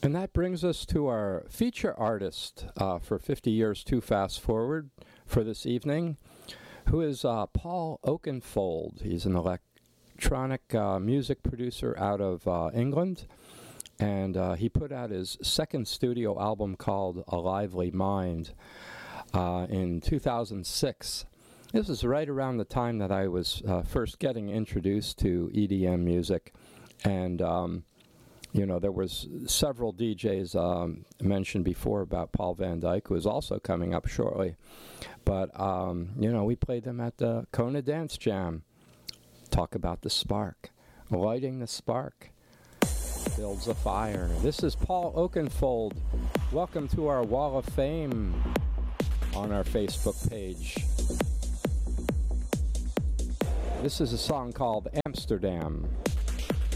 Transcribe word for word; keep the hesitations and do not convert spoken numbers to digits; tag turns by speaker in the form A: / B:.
A: And that brings us to our feature artist uh, for fifty Years Too Fast Forward for this evening, who is uh, Paul Oakenfold. He's an electronic uh, music producer out of uh, England, and uh, he put out his second studio album called A Lively Mind uh, in two thousand six. This was right around the time that I was uh, first getting introduced to E D M music, and um, you know, there was several D Js um, mentioned before about Paul Van Dyk, who is also coming up shortly. But, um, you know, we played them at the Kona Dance Jam. Talk about the spark. Lighting the spark builds a fire. This is Paul Oakenfold. Welcome to our Wall of Fame on our Facebook page. This is a song called Amsterdam.